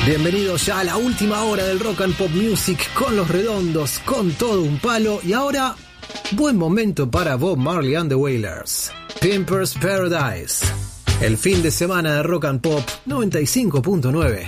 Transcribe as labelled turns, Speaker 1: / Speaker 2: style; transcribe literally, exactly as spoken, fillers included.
Speaker 1: Bienvenidos ya a la última hora del Rock and Pop Music con Los Redondos, con todo un palo. Y ahora, buen momento para Bob Marley and the Wailers. Pimpers Paradise. El fin de semana de Rock and Pop noventa y cinco punto nueve.